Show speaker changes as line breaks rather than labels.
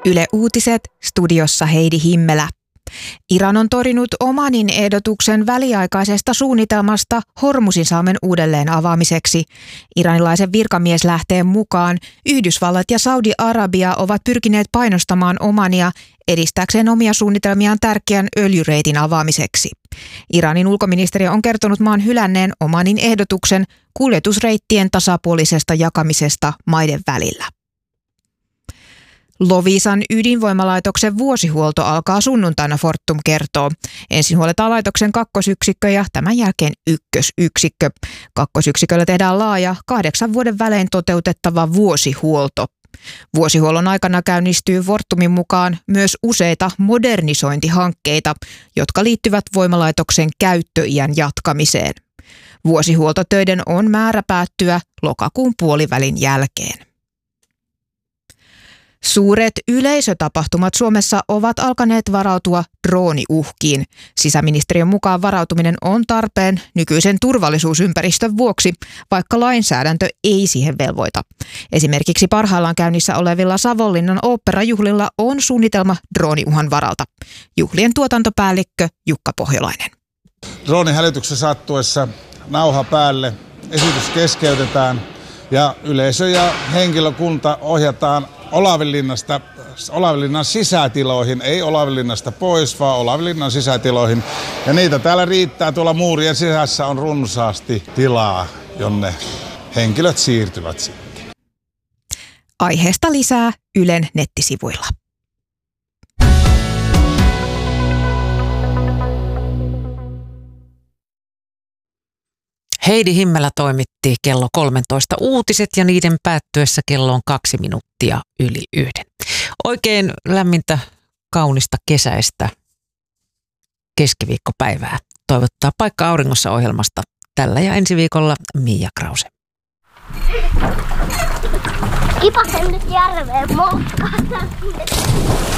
Yle Uutiset, studiossa Heidi Himmelä. Iran on torjunut Omanin ehdotuksen väliaikaisesta suunnitelmasta Hormuzinsalmen uudelleen avaamiseksi. Iranilaisen virkamieslähteen mukaan Yhdysvallat ja Saudi-Arabia ovat pyrkineet painostamaan Omania edistääkseen omia suunnitelmiaan tärkeän öljyreitin avaamiseksi. Iranin ulkoministeriö on kertonut maan hylänneen Omanin ehdotuksen kuljetusreittien tasapuolisesta jakamisesta maiden välillä. Loviisan ydinvoimalaitoksen vuosihuolto alkaa sunnuntaina, Fortum kertoo. Ensin huoletaan laitoksen kakkosyksikkö ja tämän jälkeen ykkösyksikkö. Kakkosyksiköllä tehdään laaja 8 vuoden välein toteutettava vuosihuolto. Vuosihuollon aikana käynnistyy Fortumin mukaan myös useita modernisointihankkeita, jotka liittyvät voimalaitoksen käyttöiän jatkamiseen. Vuosihuoltotöiden on määrä päättyä lokakuun puolivälin jälkeen. Suuret yleisötapahtumat Suomessa ovat alkaneet varautua drooniuhkiin. Sisäministeriön mukaan varautuminen on tarpeen nykyisen turvallisuusympäristön vuoksi, vaikka lainsäädäntö ei siihen velvoita. Esimerkiksi parhaillaan käynnissä olevilla Savonlinnan oopperajuhlilla on suunnitelma drooniuhan varalta. Juhlien tuotantopäällikkö Jukka Pohjolainen.
Droonihälytyksen sattuessa nauha päälle, esitys keskeytetään ja yleisö ja henkilökunta ohjataan Olavinlinnan sisätiloihin, ei Olavinlinnasta pois, vaan Olavinlinnan sisätiloihin. Ja niitä täällä riittää, tuolla muurien sisässä on runsaasti tilaa, jonne henkilöt siirtyvät sitten.
Aiheesta lisää Ylen nettisivuilla.
Heidi Himmelä toimitti kello 13 uutiset ja niiden päättyessä kello on 2 minuuttia yli 1. Oikein lämmintä, kaunista kesäistä keskiviikkopäivää. Toivottaa Paikka auringossa -ohjelmasta tällä ja ensi viikolla Mia Krause.
Kipasen nyt järveen moukkaan.